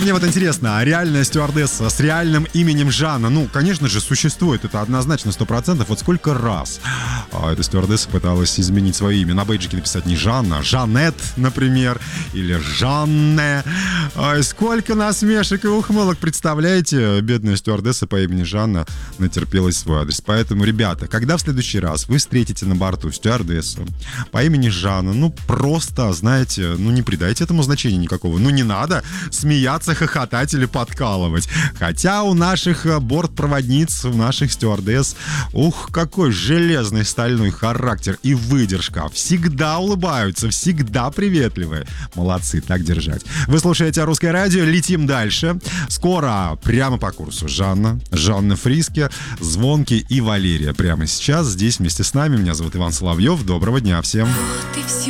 Мне вот интересно, а реальная стюардесса с реальным именем Жанна, ну, конечно же, существует, это однозначно 100%. Вот сколько раз эта стюардесса пыталась изменить свое имя, на бейджике написать не Жанна, а Жанет, например, или Жанне. Ой, сколько насмешек и ухмылок, представляете? Бедная стюардесса по имени Жанна натерпелась в свой адрес. Поэтому, ребята, когда в следующий раз вы встретите на борту стюардессу по имени Жанна, ну, просто, знаете, ну, не придайте этому значения никакого. Ну, не надо смеяться, хохотать или подкалывать. Хотя у наших бортпроводниц, у наших стюардесс, ух, какой железный стальной характер и выдержка. Всегда улыбаются, всегда приветливые. Молодцы, так держать. Вы слушаете «Русское радио», летим дальше. Скоро прямо по курсу Жанна Фриске, Звонкий и Валерия. Прямо сейчас здесь вместе с нами. Меня зовут Иван Соловьев. Доброго дня всем.